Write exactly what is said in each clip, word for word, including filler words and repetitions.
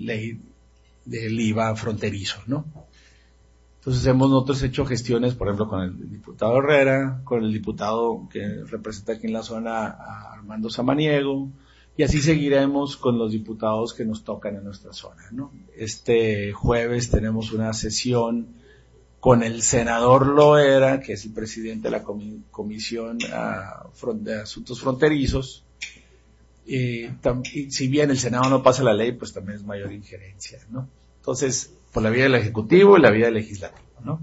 ley del I V A fronterizo, ¿no? Entonces hemos nosotros hecho gestiones, por ejemplo, con el diputado Herrera, con el diputado que representa aquí en la zona, a Armando Samaniego, y así seguiremos con los diputados que nos tocan en nuestra zona, ¿no? Este jueves tenemos una sesión con el senador Loera, que es el presidente de la Comisión de Asuntos Fronterizos. Y, y si bien el Senado no pasa la ley, pues también es mayor injerencia, ¿no? Entonces, por la vía del Ejecutivo y la vía del Legislativo, ¿no?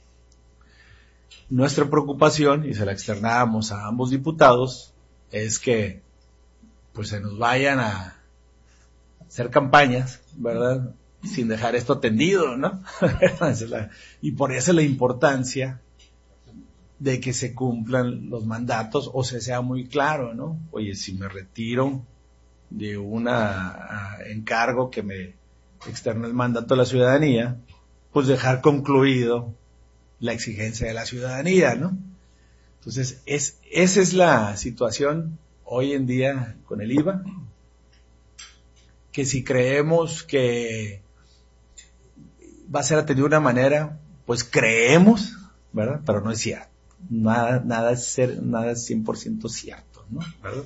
Nuestra preocupación, y se la externábamos a ambos diputados, es que pues se nos vayan a hacer campañas, ¿verdad?, sin dejar esto tendido, ¿no? Y por eso la importancia de que se cumplan los mandatos, o se sea muy claro, ¿no? Oye, si me retiro de un encargo que me externa el mandato de la ciudadanía, pues dejar concluido la exigencia de la ciudadanía, ¿no? Entonces, es, esa es la situación hoy en día con el I V A, que si creemos que va a ser atendido de una manera, pues creemos, ¿verdad? Pero no es cierto. Nada, nada es ser, nada es cien por ciento cierto, ¿no? ¿Verdad?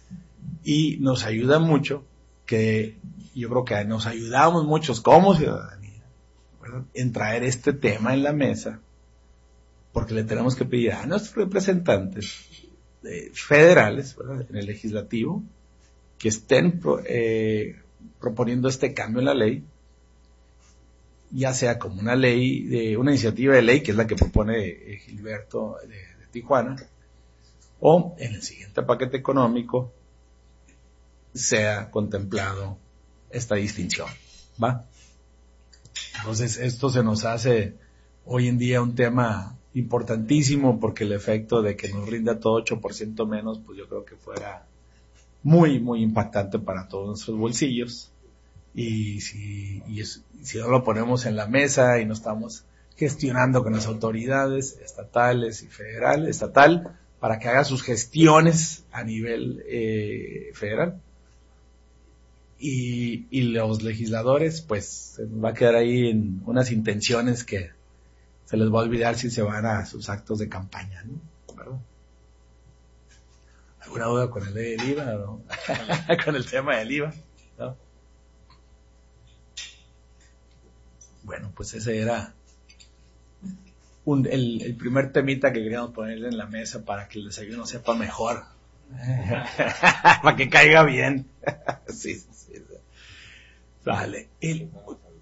Y nos ayuda mucho, que yo creo que nos ayudamos muchos como ciudadanía, ¿verdad?, en traer este tema en la mesa, porque le tenemos que pedir a nuestros representantes eh, federales, ¿verdad?, en el legislativo, que estén pro, eh, proponiendo este cambio en la ley, ya sea como una ley, de una iniciativa de ley, que es la que propone eh, Gilberto de, de Tijuana, o en el siguiente paquete económico sea contemplado esta distinción, ¿va? Entonces esto se nos hace hoy en día un tema importantísimo, porque el efecto de que nos rinda todo ocho por ciento menos, pues yo creo que fuera muy, muy impactante para todos nuestros bolsillos. Y si, y es, si no lo ponemos en la mesa y no estamos gestionando con las autoridades estatales y federal, estatal, para que haga sus gestiones a nivel eh, federal, y, y los legisladores, pues se nos va a quedar ahí en unas intenciones que se les va a olvidar si se van a sus actos de campaña, ¿no? ¿Verdad? ¿Alguna duda con el del I V A, no? Con el tema del I V A, ¿no? Bueno, pues ese era un, el, el primer temita que queríamos ponerle en la mesa para que el desayuno sepa mejor. Para que caiga bien. Sí, sí, sí. Vale. El...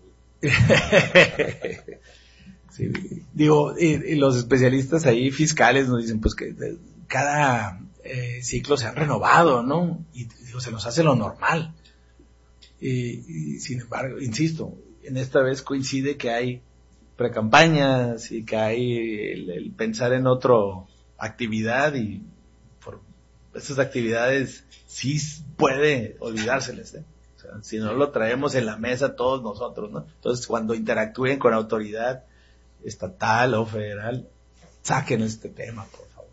sí, digo, y, y los especialistas ahí fiscales nos dicen pues que cada eh, ciclo se han renovado, ¿no? Y digo, se nos hace lo normal. Y, y sin embargo, insisto, en esta vez coincide que hay precampañas y que hay el, el pensar en otra actividad, y por esas actividades sí puede olvidárseles, ¿eh? O sea, si no lo traemos en la mesa todos nosotros, ¿no? Entonces, cuando interactúen con autoridad estatal o federal, saquen este tema, por favor,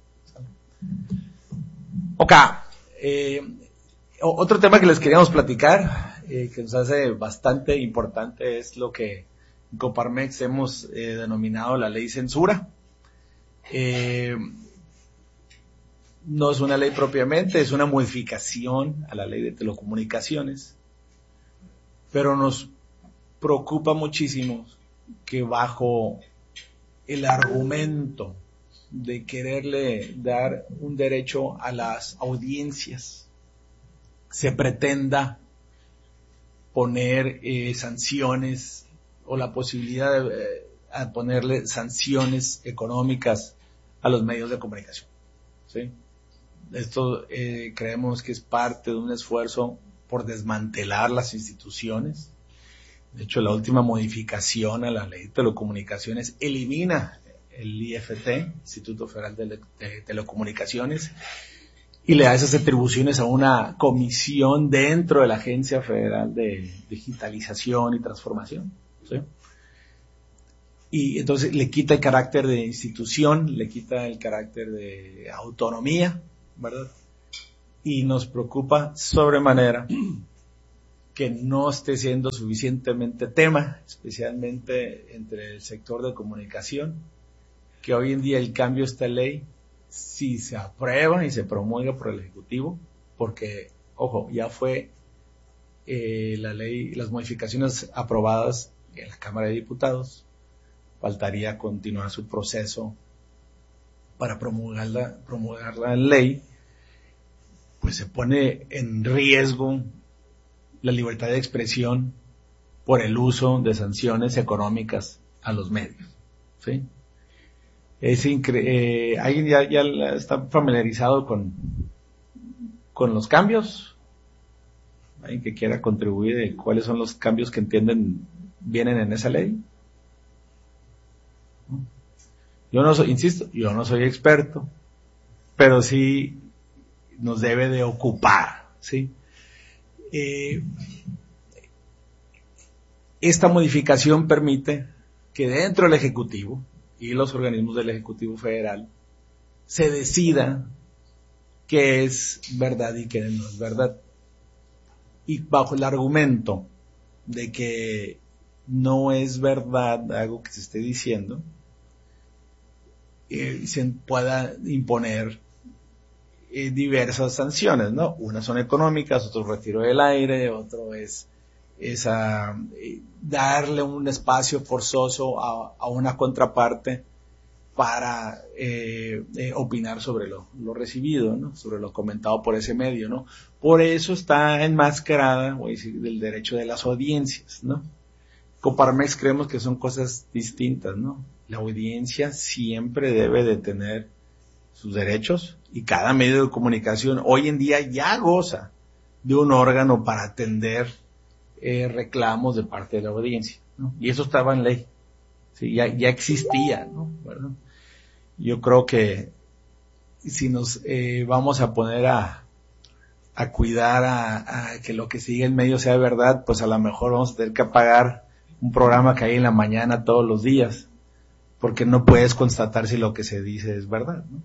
¿no? Ok. Eh, otro tema que les queríamos platicar, eh, que nos hace bastante importante, es lo que en Coparmex hemos eh, denominado la ley censura. Eh, no es una ley propiamente, es una modificación a la ley de telecomunicaciones, pero nos preocupa muchísimo que bajo el argumento de quererle dar un derecho a las audiencias, se pretenda poner eh, sanciones, o la posibilidad de eh, a ponerle sanciones económicas a los medios de comunicación, ¿sí? Esto eh, creemos que es parte de un esfuerzo por desmantelar las instituciones. De hecho, la última modificación a la ley de telecomunicaciones elimina el I F T, Instituto Federal de, de Telecomunicaciones, y le da esas atribuciones a una comisión dentro de la Agencia Federal de Digitalización y Transformación, ¿sí? Y entonces le quita el carácter de institución, le quita el carácter de autonomía, ¿verdad? Y nos preocupa sobremanera que que no esté siendo suficientemente tema, especialmente entre el sector de comunicación, que hoy en día el cambio de esta ley, si se aprueba y se promulga por el Ejecutivo, porque, ojo, ya fue eh, la ley, las modificaciones aprobadas en la Cámara de Diputados, faltaría continuar su proceso para promulgarla, promulgarla en ley, pues se pone en riesgo la libertad de expresión por el uso de sanciones económicas a los medios, ¿sí? Es incre- eh, ¿Alguien ya, ya está familiarizado con, con los cambios? ¿Alguien que quiera contribuir de cuáles son los cambios que entienden vienen en esa ley? Yo no soy, insisto, yo no soy experto, pero sí nos debe de ocupar, ¿sí? Eh, esta modificación permite que dentro del Ejecutivo y los organismos del Ejecutivo Federal se decida qué es verdad y qué no es verdad. Y bajo el argumento de que no es verdad algo que se esté diciendo, eh, se pueda imponer eh, diversas sanciones, ¿no? Unas son económicas, otro retiro del aire, otro es, es a, eh, darle un espacio forzoso a, a una contraparte para eh, eh, opinar sobre lo, lo recibido, ¿no? Sobre lo comentado por ese medio, ¿no? Por eso está enmascarada, voy a decir, del derecho de las audiencias, ¿no? Coparmex creemos que son cosas distintas, ¿no? La audiencia siempre debe de tener sus derechos y cada medio de comunicación hoy en día ya goza de un órgano para atender eh, reclamos de parte de la audiencia, ¿no? Y eso estaba en ley, ¿sí? ya, ya existía, ¿no? ¿Verdad? Yo creo que si nos eh, vamos a poner a, a cuidar a, a que lo que sigue en medio sea verdad, pues a lo mejor vamos a tener que apagar un programa que hay en la mañana todos los días, porque no puedes constatar si lo que se dice es verdad, ¿no?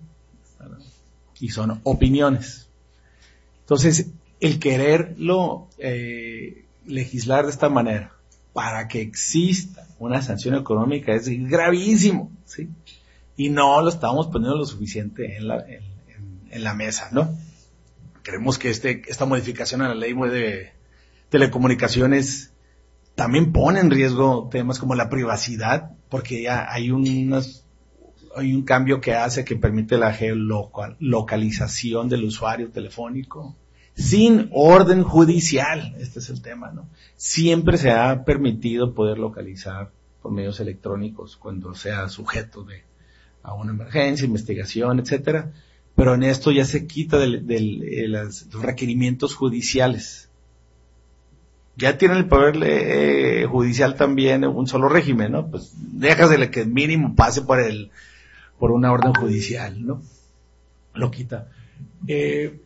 Y son opiniones. Entonces, el quererlo eh, legislar de esta manera para que exista una sanción económica es gravísimo, ¿sí? Y no lo estamos poniendo lo suficiente en la, en, en, en la mesa, ¿no? Creemos que este, esta modificación a la ley de telecomunicaciones también pone en riesgo temas como la privacidad, porque ya hay unas, hay un cambio que hace que permite la geolocalización del usuario telefónico sin orden judicial. Este es el tema, ¿no? Siempre se ha permitido poder localizar por medios electrónicos cuando sea sujeto de a una emergencia, investigación, etcétera, pero en esto ya se quita del, del, de los requerimientos judiciales. Ya tiene el poder eh, judicial también un solo régimen, ¿no? Pues dejas de que mínimo pase por el por una orden judicial, ¿no? Lo quita. Eh,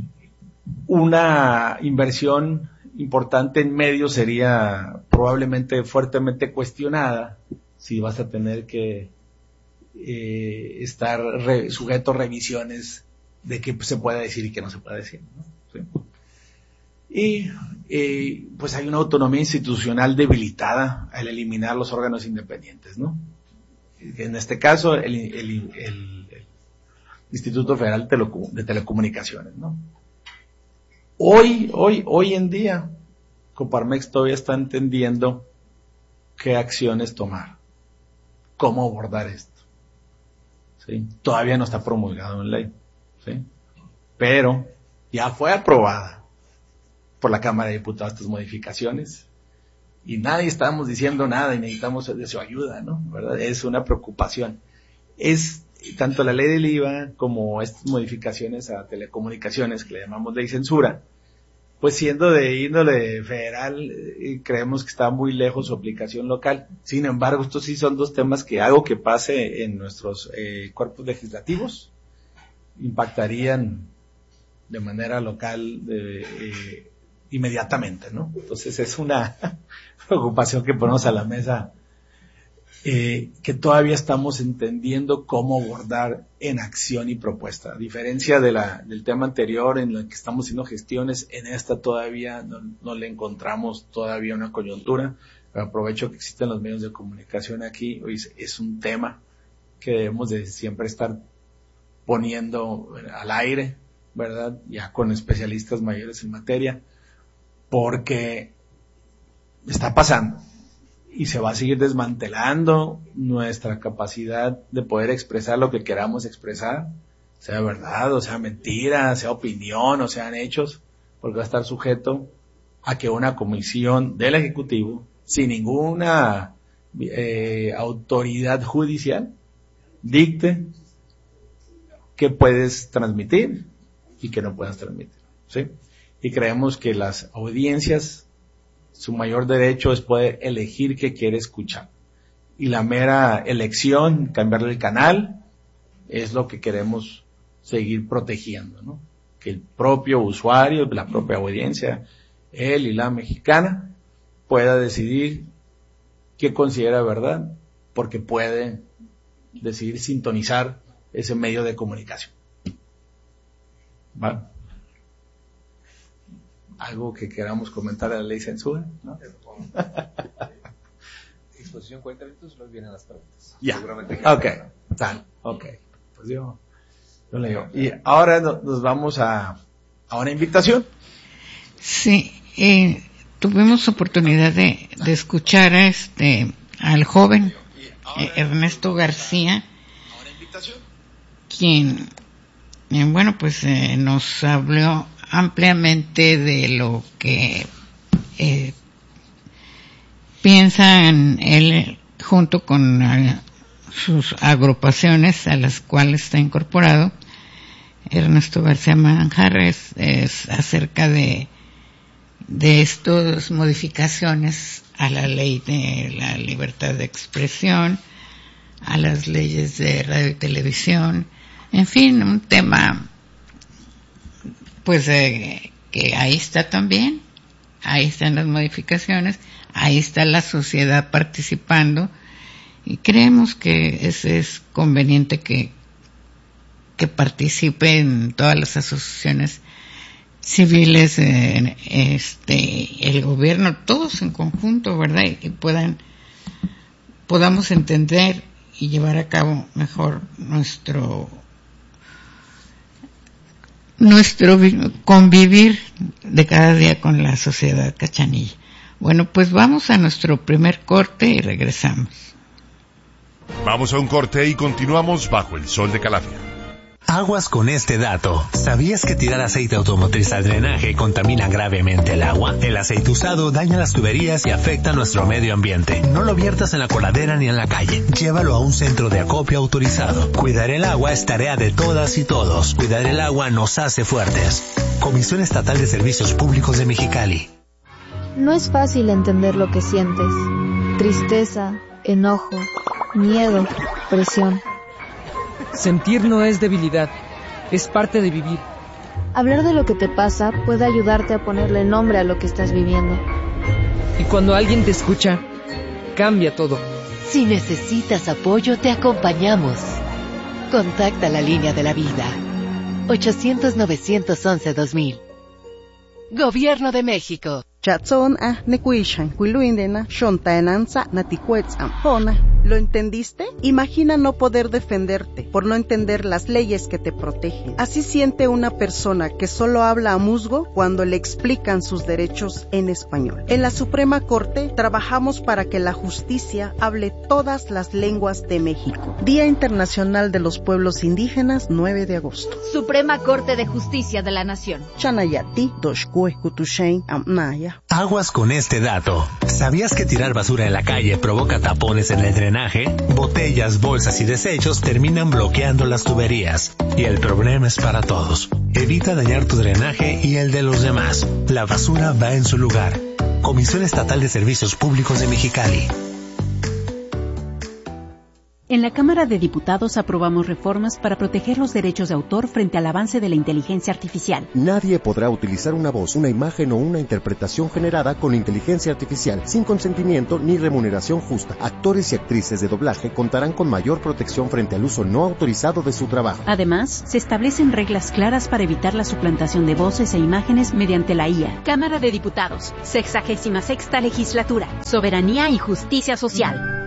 una inversión importante en medios sería probablemente fuertemente cuestionada si vas a tener que eh, estar re, sujeto a revisiones de qué se puede decir y qué no se puede decir, ¿no? ¿Sí? Y eh, pues hay una autonomía institucional debilitada al eliminar los órganos independientes, ¿no? En este caso, el, el, el, el Instituto Federal de Telecomunicaciones, ¿no? Hoy, hoy, hoy en día, Coparmex todavía está entendiendo qué acciones tomar, cómo abordar esto, ¿sí? Todavía no está promulgado en ley, ¿sí? Pero ya fue aprobada por la Cámara de Diputados estas modificaciones y nadie estamos diciendo nada y necesitamos de su ayuda, ¿no? ¿Verdad? Es una preocupación. Es tanto la ley del I V A como estas modificaciones a telecomunicaciones que le llamamos ley censura, pues siendo de índole federal, eh, creemos que está muy lejos su aplicación local. Sin embargo, estos sí son dos temas que algo que pase en nuestros eh, cuerpos legislativos impactarían de manera local eh, eh, inmediatamente, ¿no? Entonces es una preocupación que ponemos a la mesa eh, que todavía estamos entendiendo cómo abordar en acción y propuesta. A diferencia de la, del tema anterior en el que estamos haciendo gestiones, en esta todavía no, no le encontramos todavía una coyuntura. Aprovecho que existen los medios de comunicación aquí, es, es un tema que debemos de siempre estar poniendo al aire, ¿verdad? Ya con especialistas mayores en materia, porque está pasando y se va a seguir desmantelando nuestra capacidad de poder expresar lo que queramos expresar, sea verdad o sea mentira, sea opinión o sean hechos, porque va a estar sujeto a que una comisión del Ejecutivo, sin ninguna eh, autoridad judicial, dicte qué puedes transmitir y qué no puedes transmitir, ¿sí? Y creemos que las audiencias, su mayor derecho es poder elegir qué quiere escuchar. Y la mera elección, cambiarle el canal, es lo que queremos seguir protegiendo, ¿no? Que el propio usuario, la propia audiencia, él y la mexicana, pueda decidir qué considera verdad, porque puede decidir sintonizar ese medio de comunicación. ¿Va? ¿Algo que queramos comentar de la ley de censura? ¿No? Exposición cuarenta minutos, luego vienen las preguntas. Ya, yeah. Ok, tal, ok. Pues yo, yo leo. Y ahora no, nos vamos a, a una invitación. Sí, eh, tuvimos oportunidad de, de escuchar a este, al joven eh, Ernesto García, quien, eh, bueno, pues eh, nos habló ampliamente de lo que eh, piensan él junto con uh, sus agrupaciones a las cuales está incorporado. Ernesto García Manjarres es acerca de de estas modificaciones a la ley de la libertad de expresión, a las leyes de radio y televisión, en fin, un tema pues eh, que ahí está también, ahí están las modificaciones, ahí está la sociedad participando y creemos que es, es conveniente que que participen todas las asociaciones civiles, eh, este, el gobierno, todos en conjunto, ¿verdad? Y puedan, podamos entender y llevar a cabo mejor nuestro, nuestro convivir de cada día con la sociedad cachanilla. Bueno, pues vamos a nuestro primer corte y regresamos. Vamos a un corte y continuamos bajo el sol de Calafia. Aguas con este dato. ¿Sabías que tirar aceite automotriz al drenaje contamina gravemente el agua? El aceite usado daña las tuberías y afecta a nuestro medio ambiente. No lo viertas en la coladera ni en la calle. Llévalo a un centro de acopio autorizado. Cuidar el agua es tarea de todas y todos. Cuidar el agua nos hace fuertes. Comisión Estatal de Servicios Públicos de Mexicali. No es fácil entender lo que sientes. Tristeza, enojo, miedo, presión. Sentir no es debilidad, es parte de vivir. Hablar de lo que te pasa puede ayudarte a ponerle nombre a lo que estás viviendo. Y cuando alguien te escucha, cambia todo. Si necesitas apoyo, te acompañamos. Contacta la línea de la vida. ochocientos, novecientos once, dos mil. Gobierno de México. Chatson a nekuishan kuiluindena shontaenanza naticuetzam hona. ¿Lo entendiste? Imagina no poder defenderte por no entender las leyes que te protegen. Así siente una persona que solo habla a musgo cuando le explican sus derechos en español. En la Suprema Corte trabajamos para que la justicia hable todas las lenguas de México. Día Internacional de los Pueblos Indígenas, nueve de agosto. Suprema Corte de Justicia de la Nación. Chanayati, Doshkue, Kutushain, Amnaya. Aguas con este dato. ¿Sabías que tirar basura en la calle provoca tapones en el drenaje? Botellas, bolsas y desechos terminan bloqueando las tuberías. Y el problema es para todos. Evita dañar tu drenaje y el de los demás. La basura va en su lugar. Comisión Estatal de Servicios Públicos de Mexicali. En la Cámara de Diputados aprobamos reformas para proteger los derechos de autor frente al avance de la inteligencia artificial. Nadie podrá utilizar una voz, una imagen o una interpretación generada con inteligencia artificial sin consentimiento ni remuneración justa. Actores y actrices de doblaje contarán con mayor protección frente al uso no autorizado de su trabajo. Además, se establecen reglas claras para evitar la suplantación de voces e imágenes mediante la I A. Cámara de Diputados, sexagésima sexta legislatura, soberanía y justicia social.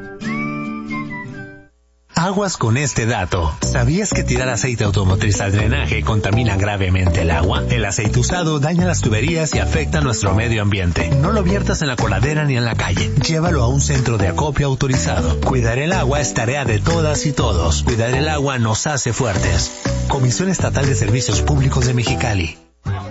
Aguas con este dato. ¿Sabías que tirar aceite automotriz al drenaje contamina gravemente el agua? El aceite usado daña las tuberías y afecta a nuestro medio ambiente. No lo viertas en la coladera ni en la calle. Llévalo a un centro de acopio autorizado. Cuidar el agua es tarea de todas y todos. Cuidar el agua nos hace fuertes. Comisión Estatal de Servicios Públicos de Mexicali.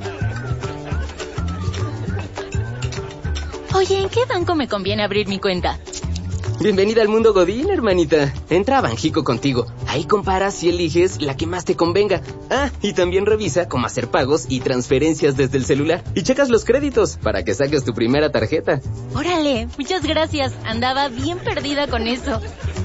Oye, ¿en qué banco me conviene abrir mi cuenta? Bienvenida al mundo Godín, hermanita. Entra a Banjico contigo. Ahí comparas y eliges la que más te convenga. Ah, y también revisa cómo hacer pagos y transferencias desde el celular. Y checas los créditos para que saques tu primera tarjeta. Órale, muchas gracias. Andaba bien perdida con eso.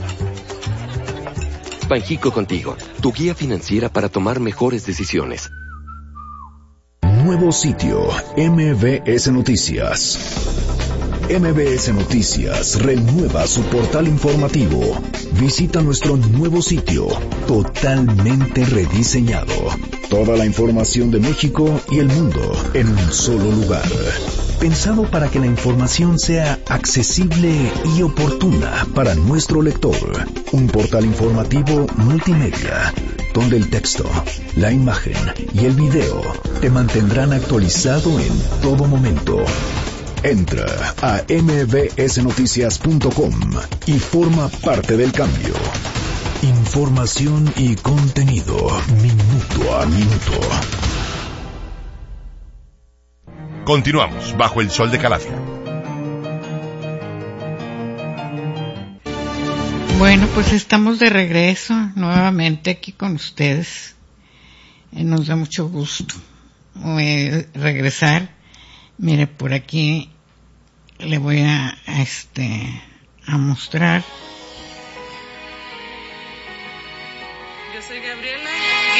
Banjico contigo, tu guía financiera para tomar mejores decisiones. Nuevo sitio, M B S Noticias. M B S Noticias renueva su portal informativo. Visita nuestro nuevo sitio, totalmente rediseñado. Toda la información de México y el mundo en un solo lugar. Pensado para que la información sea accesible y oportuna para nuestro lector. Un portal informativo multimedia, donde el texto, la imagen y el video te mantendrán actualizado en todo momento. Entra a m b s noticias punto com y forma parte del cambio. Información y contenido minuto a minuto. Continuamos bajo el sol de Calafia. Bueno, pues estamos de regreso nuevamente aquí con ustedes. Eh, nos da mucho gusto eh, regresar. Mire, por aquí le voy a, a este a mostrar. Yo soy Gabriela